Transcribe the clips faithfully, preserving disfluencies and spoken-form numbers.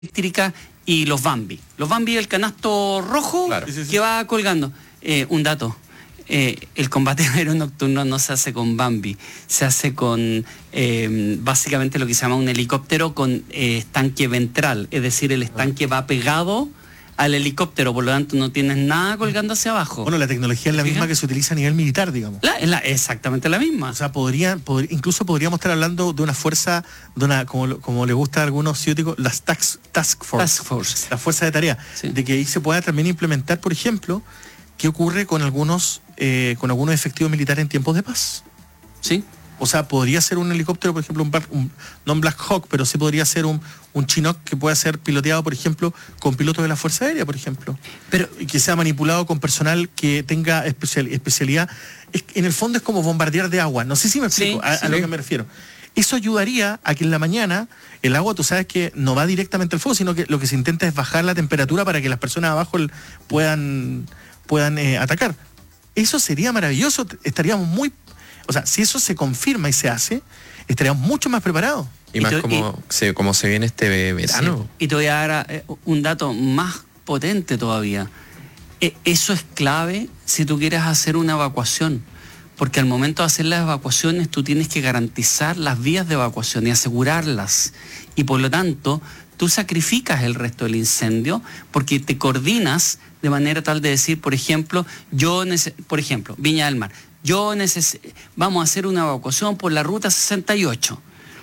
eléctrica y los Bambi. Los Bambi, el canasto rojo, claro, que sí, sí. va colgando. Eh, un dato, eh, el combate aéreo nocturno no se hace con Bambi, se hace con eh, básicamente lo que se llama un helicóptero con eh, estanque ventral, es decir, el estanque va pegado al helicóptero, por lo tanto no tienes nada colgando hacia abajo. Bueno, la tecnología es la misma que se utiliza a nivel militar, digamos. La, es la, exactamente la misma. O sea, podría, pod, incluso podríamos estar hablando de una fuerza, de una, como, como le gusta a algunos ciúticos, las task, task force. Task force. La fuerza de tarea. Sí. De que ahí se pueda también implementar, por ejemplo, qué ocurre con algunos, eh, con algunos efectivos militares en tiempos de paz. Sí. O sea, podría ser un helicóptero, por ejemplo, un, un, no un Black Hawk, pero sí podría ser un, un Chinook que pueda ser piloteado, por ejemplo, con pilotos de la Fuerza Aérea, por ejemplo. Pero y que sea manipulado con personal que tenga especial, especialidad. Es, en el fondo es como bombardear de agua. No sé si me explico sí, a, sí. a lo que me refiero. Eso ayudaría a que en la mañana el agua, tú sabes que no va directamente al fuego, sino que lo que se intenta es bajar la temperatura para que las personas abajo puedan, puedan eh, atacar. Eso sería maravilloso. Estaríamos muy... O sea, si eso se confirma y se hace, estaríamos mucho más preparados. Y, y más te, como, y, se, como se viene este verano. Sí. Y te voy a dar eh, un dato más potente todavía. Eh, eso es clave si tú quieres hacer una evacuación. Porque al momento de hacer las evacuaciones tú tienes que garantizar las vías de evacuación y asegurarlas. Y por lo tanto, tú sacrificas el resto del incendio porque te coordinas de manera tal de decir, por ejemplo, yo, por ejemplo, Viña del Mar, yo necesito, vamos a hacer una evacuación por la ruta sesenta y ocho.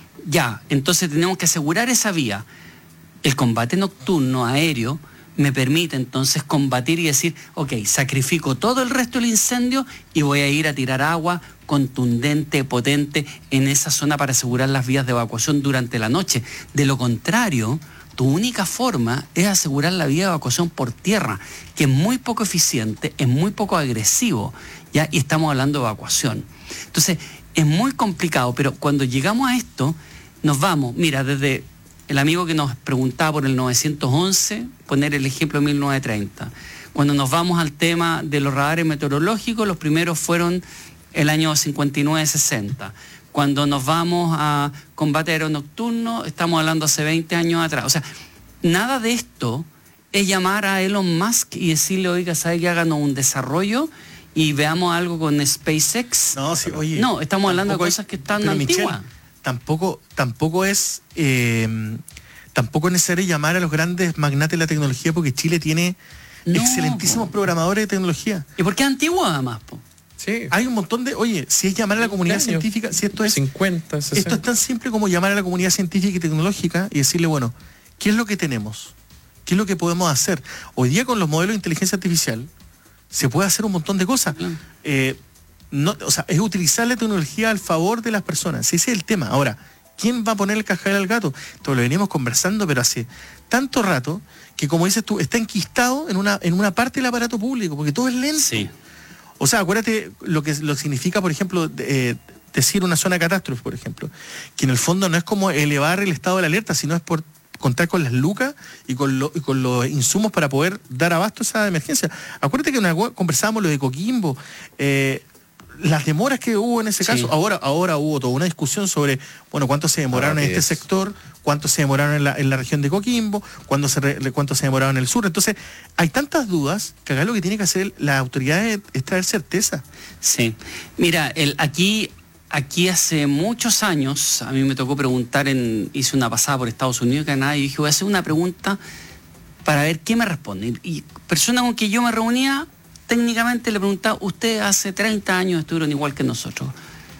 Ya, entonces tenemos que asegurar esa vía. El combate nocturno aéreo me permite entonces combatir y decir, ok, sacrifico todo el resto del incendio y voy a ir a tirar agua contundente, potente en esa zona para asegurar las vías de evacuación durante la noche. De lo contrario, tu única forma es asegurar la vía de evacuación por tierra, que es muy poco eficiente, es muy poco agresivo, ¿ya? Y estamos hablando de evacuación. Entonces, es muy complicado, pero cuando llegamos a esto, nos vamos, mira, desde el amigo que nos preguntaba por el novecientos once, poner el ejemplo de mil novecientos treinta. Cuando nos vamos al tema de los radares meteorológicos, los primeros fueron el año cincuenta y nueve sesenta. Cuando nos vamos a combate aéreo nocturno, estamos hablando hace veinte años atrás. O sea, nada de esto es llamar a Elon Musk y decirle, oiga, ¿sabe que hagan un desarrollo y veamos algo con SpaceX? No, sí, oye, no, estamos hablando de cosas que están antiguas. Michelle, tampoco, tampoco es eh, tampoco es necesario llamar a los grandes magnates de la tecnología porque Chile tiene no, excelentísimos po. programadores de tecnología. ¿Y por qué antiguo además, po? Sí. Hay un montón de... Oye, si es llamar a la comunidad científica, si esto es... cincuenta, sesenta. Esto es tan simple como llamar a la comunidad científica y tecnológica y decirle, bueno, ¿qué es lo que tenemos? ¿Qué es lo que podemos hacer? Hoy día con los modelos de inteligencia artificial se puede hacer un montón de cosas. Mm. Eh, no, o sea, es utilizar la tecnología al favor de las personas. Ese es el tema. Ahora, ¿quién va a poner el cascabel al gato? Esto lo venimos conversando, pero hace tanto rato que, como dices tú, está enquistado en una, en una parte del aparato público, porque todo es lento. Sí. O sea, acuérdate lo que lo significa, por ejemplo, eh, decir una zona de catástrofe, por ejemplo, que en el fondo no es como elevar el estado de la alerta, sino es por contar con las lucas y con, lo, y con los insumos para poder dar abasto a esa emergencia. Acuérdate que una, conversábamos lo de Coquimbo, eh, las demoras que hubo en ese caso. Sí. Ahora, ahora hubo toda una discusión sobre, bueno, cuánto se demoraron ah, en este es. sector, cuánto se demoraron en la, en la región de Coquimbo, cuánto se, re, cuánto se demoraron en el sur. Entonces, hay tantas dudas que acá lo que tiene que hacer la autoridad es, es traer certeza. Sí. Mira, el, aquí, aquí hace muchos años, a mí me tocó preguntar, en, hice una pasada por Estados Unidos y Canadá, y dije, voy a hacer una pregunta para ver qué me responden. Y personas con que yo me reunía, técnicamente le preguntaba, ustedes hace treinta años estuvieron igual que nosotros.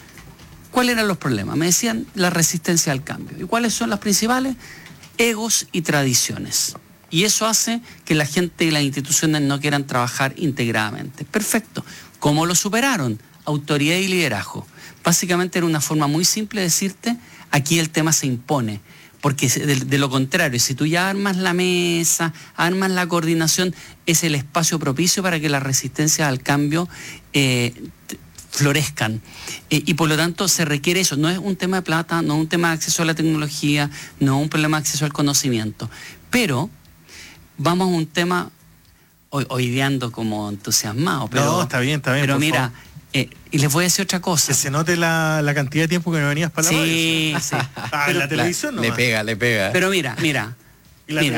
¿Cuáles eran los problemas? Me decían la resistencia al cambio. ¿Y cuáles son las principales? Egos y tradiciones. Y eso hace que la gente y las instituciones no quieran trabajar integradamente. Perfecto. ¿Cómo lo superaron? Autoridad y liderazgo. Básicamente era una forma muy simple de decirte, aquí el tema se impone. Porque de, de lo contrario, si tú ya armas la mesa, armas la coordinación, es el espacio propicio para que las resistencias al cambio eh, florezcan. Eh, y por lo tanto se requiere eso. No es un tema de plata, no es un tema de acceso a la tecnología, no es un problema de acceso al conocimiento. Pero vamos a un tema, hoy, hoy ando como entusiasmado. Pero, no, está bien, está bien. Pero mira... Eh, y les voy a decir otra cosa. Que se note la, la cantidad de tiempo que no venías para la sí, radio. sí. Ah, en la televisión no. Le pega, le pega. Pero mira, mira, Y la Mira,